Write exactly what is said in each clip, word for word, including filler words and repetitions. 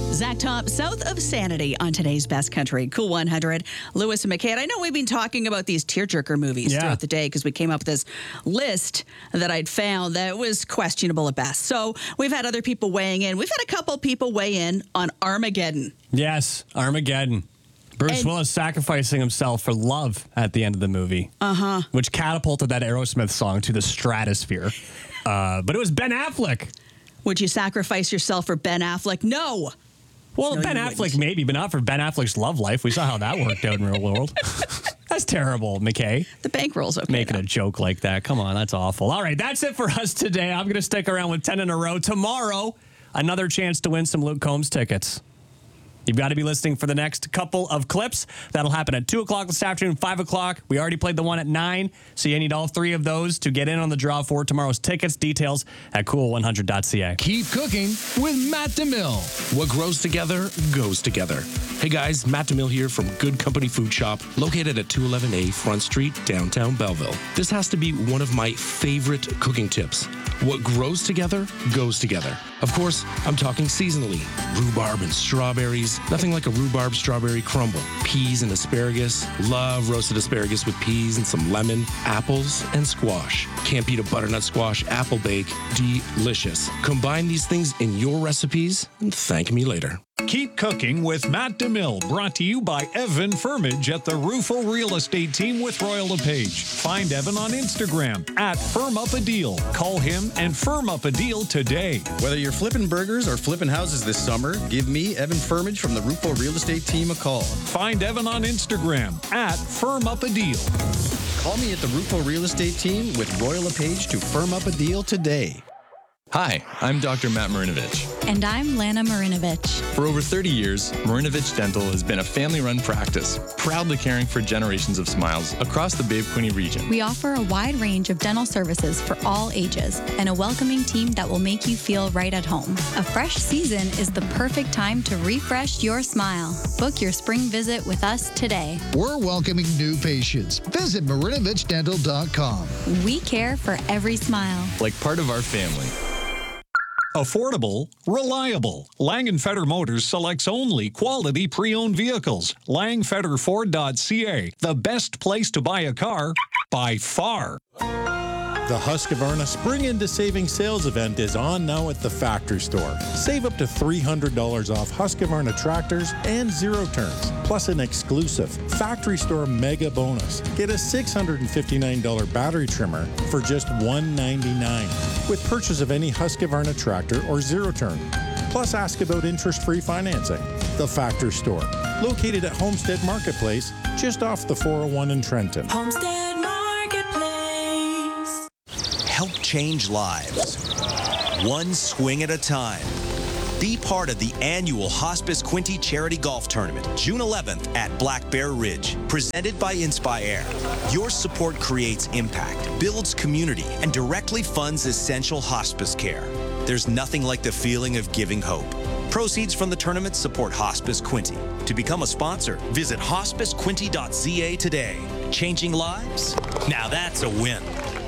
Zach Top, south of Sanity on today's Best Country. Cool one hundred. Lewis and McKay. I know we've been talking about these tearjerker movies Yeah. throughout the day because we came up with this list that I'd found that was questionable at best. So we've had other people weighing in. We've had a couple people weigh in on Armageddon. Yes, Armageddon. Bruce And- Willis sacrificing himself for love at the end of the movie. Uh-huh. Which catapulted that Aerosmith song to the stratosphere. Uh, but it was Ben Affleck. Would you sacrifice yourself for Ben Affleck? No. Well, No, Ben you Affleck wouldn't. maybe, but not for Ben Affleck's love life. We saw how that worked out in real world. That's terrible, McKay. The bankroll's okay. Making though. a joke like that. Come on, that's awful. All right, that's it for us today. I'm going to stick around with ten in a row. Tomorrow, another chance to win some Luke Combs tickets. You've got to be listening for the next couple of clips. That'll happen at two o'clock this afternoon, five o'clock. We already played the one at nine, so you need all three of those to get in on the draw for tomorrow's tickets. Details at cool one hundred dot c a. Keep cooking with Matt DeMille. What grows together goes together. Hey guys, Matt DeMille here from Good Company Food Shop, located at two eleven A Front Street, downtown Belleville. This has to be one of my favorite cooking tips. What grows together goes together. Of course, I'm talking seasonally. Rhubarb and strawberries. Nothing like a rhubarb strawberry crumble. Peas and asparagus. Love roasted asparagus with peas and some lemon. Apples and squash. Can't beat a butternut squash apple bake. Delicious. Combine these things in your recipes and thank me later. Keep cooking with Matt DeMille, brought to you by Evan Firmage at the Rufo Real Estate Team with Royal LePage. Find Evan on Instagram at Firm Up a Deal. Call him and firm up a deal today. Whether you're flipping burgers or flipping houses this summer, give me, Evan Firmage from the Rufo Real Estate Team, a call. Find Evan on Instagram at Firm Up a Deal. Call me at the Rufo Real Estate Team with Royal LePage to firm up a deal today. Hi, I'm Doctor Matt Marinovich. And I'm Lana Marinovich. For over thirty years, Marinovich Dental has been a family-run practice, proudly caring for generations of smiles across the Bay of Quinte region. We offer a wide range of dental services for all ages and a welcoming team that will make you feel right at home. A fresh season is the perfect time to refresh your smile. Book your spring visit with us today. We're welcoming new patients. Visit marinovich dental dot com. We care for every smile. Like part of our family. Affordable, reliable. Lang and Feder Motors selects only quality pre-owned vehicles. lang feder ford dot c a, the best place to buy a car by far. The Husqvarna Spring Into Savings Sales event is on now at the Factory Store. Save up to three hundred dollars off Husqvarna tractors and zero turns, plus an exclusive Factory Store mega bonus. Get a six hundred fifty-nine dollars battery trimmer for just one hundred ninety-nine dollars with purchase of any Husqvarna tractor or zero turn. Plus, ask about interest-free financing. The Factory Store, located at Homestead Marketplace, just off the four oh one in Trenton. Homestead Marketplace. Help change lives, one swing at a time. Be part of the annual Hospice Quinte Charity Golf Tournament, June eleventh at Black Bear Ridge, presented by Inspire. Your support creates impact, builds community, and directly funds essential hospice care. There's nothing like the feeling of giving hope. Proceeds from the tournament support Hospice Quinte. To become a sponsor, visit hospice quinte dot c a today. Changing lives? Now that's a win.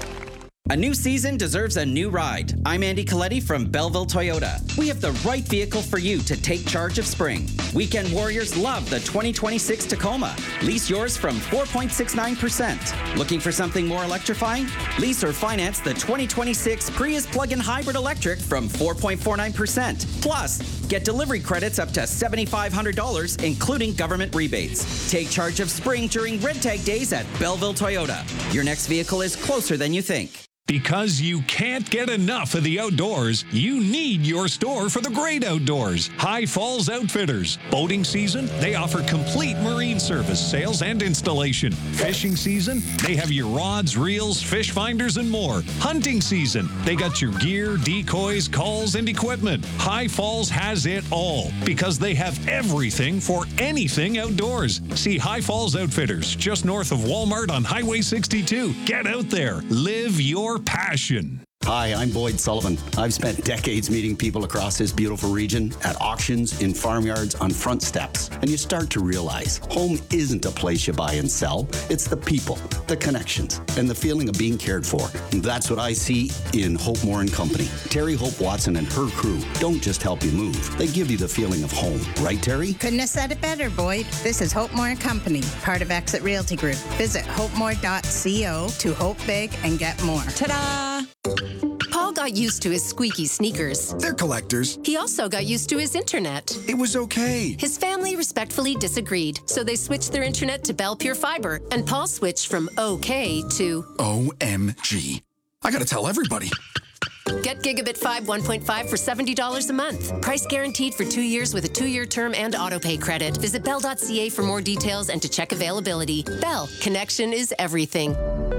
A new season deserves a new ride. I'm Andy Coletti from Belleville Toyota. We have the right vehicle for you to take charge of spring. Weekend warriors love the twenty twenty-six Tacoma. Lease yours from four point six nine percent. Looking for something more electrifying? Lease or finance the twenty twenty-six Prius plug-in hybrid electric from four point four nine percent. Plus, get delivery credits up to seven thousand five hundred dollars, including government rebates. Take charge of spring during Red Tag Days at Belleville Toyota. Your next vehicle is closer than you think. Because you can't get enough of the outdoors, you need your store for the great outdoors. High Falls Outfitters. Boating season, they offer complete marine service, sales, and installation. Fishing season, they have your rods, reels, fish finders, and more. Hunting season, they got your gear, decoys, calls, and equipment. High Falls has it all because they have everything for anything outdoors. See High Falls Outfitters, just north of Walmart on Highway sixty-two. Get out there. Live your passion. Hi, I'm Boyd Sullivan. I've spent decades meeting people across this beautiful region at auctions, in farmyards, on front steps. And you start to realize home isn't a place you buy and sell. It's the people, the connections, and the feeling of being cared for. And that's what I see in Hope Moore and Company. Terry Hope Watson and her crew don't just help you move. They give you the feeling of home. Right, Terry? Couldn't have said it better, Boyd. This is Hope Moore and Company, part of Exit Realty Group. Visit hope more dot co to hope big and get more. Ta-da! Paul got used to his squeaky sneakers. They're collectors. He also got used to his internet. It was okay. His family respectfully disagreed, so they switched their internet to Bell Pure Fiber, and Paul switched from okay to O M G. I gotta tell everybody. Get Gigabit five one point five for seventy dollars a month. Price guaranteed for two years with a two-year term and autopay credit. Visit bell dot c a for more details and to check availability. Bell, connection is everything.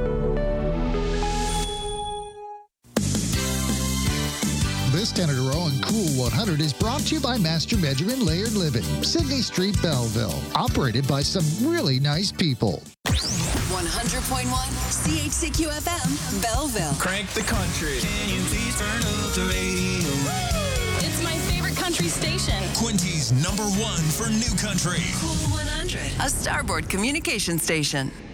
This ten in a row and Cool one hundred is brought to you by Master Bedroom and Layered Living, Sydney Street, Belleville. Operated by some really nice people. one hundred point one C H C Q F M, Belleville. Crank the country. Can you please turn up the radio? It's my favorite country station. Quinty's number one for new country. Cool one hundred, a Starboard communication station.